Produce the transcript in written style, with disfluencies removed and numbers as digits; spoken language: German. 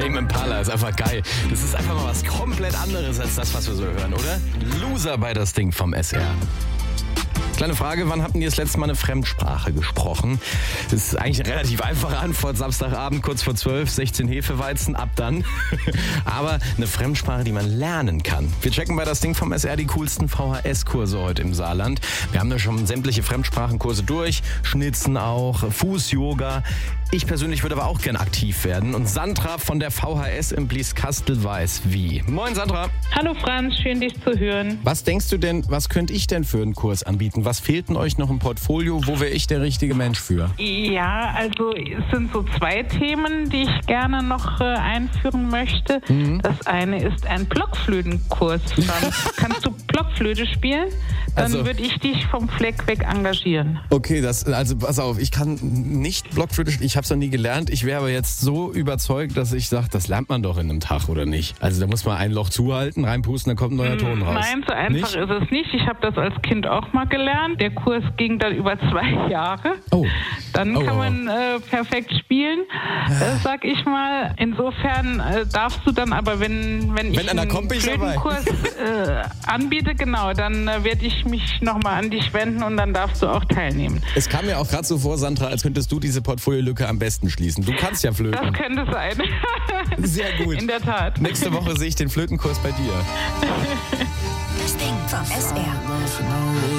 Tame Impala ist einfach geil. Das ist einfach mal was komplett anderes als das, was wir so hören, oder? Loser bei das Ding vom SR. Kleine Frage, wann habt ihr das letzte Mal eine Fremdsprache gesprochen? Das ist eigentlich eine relativ einfache Antwort. Samstagabend, kurz vor 12, 16 Hefeweizen, ab dann. Aber eine Fremdsprache, die man lernen kann. Wir checken bei das Ding vom SR die coolsten VHS-Kurse heute im Saarland. Wir haben da schon sämtliche Fremdsprachenkurse durch, Schnitzen auch, Fuß-Yoga. Ich persönlich würde aber auch gern aktiv werden. Und Sandra von der VHS im Blieskastel weiß wie. Moin Sandra. Hallo Franz, schön dich zu hören. Was denkst du denn, was könnte ich denn für einen Kurs anbieten? Was fehlt denn euch noch im Portfolio? Wo wäre ich der richtige Mensch für? Ja, also es sind so zwei Themen, die ich gerne noch einführen möchte. Das eine ist ein Blockflötenkurs. Kannst du Blockflöte spielen? Dann würde ich dich vom Fleck weg engagieren. Okay, also pass auf, ich kann nicht Blockflöte spielen, ich habe es noch nie gelernt. Ich wäre aber jetzt so überzeugt, dass ich sage, das lernt man doch in einem Tag, oder nicht? Also da muss man ein Loch zuhalten, reinpusten, dann kommt ein neuer Ton raus. Nein, so einfach nicht? Ist es nicht. Ich habe das als Kind auch mal gelernt. Der Kurs ging dann über 2 Jahre. Dann kann man perfekt spielen, sag ich mal. Insofern darfst du dann aber, wenn ich einen Flötenkurs anbiete, genau, dann werde ich mich nochmal an dich wenden und dann darfst du auch teilnehmen. Es kam mir auch gerade so vor, Sandra, als könntest du diese Portfoliolücke am besten schließen. Du kannst ja flöten. Das könnte sein. Sehr gut. In der Tat. Nächste Woche sehe ich den Flötenkurs bei dir. Das Ding vom SR.